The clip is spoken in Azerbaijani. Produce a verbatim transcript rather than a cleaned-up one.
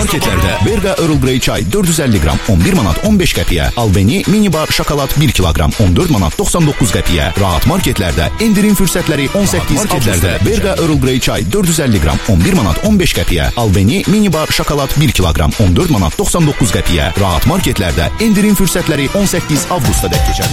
marketlərdə Berqa Earl Grey çay dörd yüz əlli qram on bir manat on beş qəpiyə, Albeni mini bar şokolad bir kiloqram on dörd manat doxsan doqquz qəpiyə, Rahat marketlərdə endirim fürsətləri on səkkiz marketlərdə Berqa Earl Grey çay dörd yüz əlli qram on bir manat on beş qəpiyə, Albeni mini bar şokolad bir kiloqram on dörd manat doxsan doqquz qəpiyə, Rahat marketlərdə endirim fürsətləri on səkkiz avqusta dək keçər.